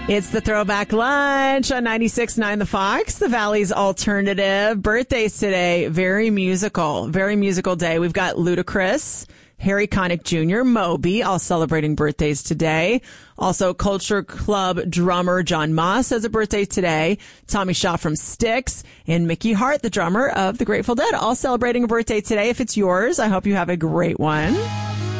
It's the Throwback Lunch on 96.9 The Fox, the Valley's alternative. Birthdays today, very musical day. We've got Ludacris, Harry Connick Jr., Moby, all celebrating birthdays today. Also, Culture Club drummer John Moss has a birthday today. Tommy Shaw from Styx and Mickey Hart, the drummer of the Grateful Dead, all celebrating a birthday today. If it's yours, I hope you have a great one.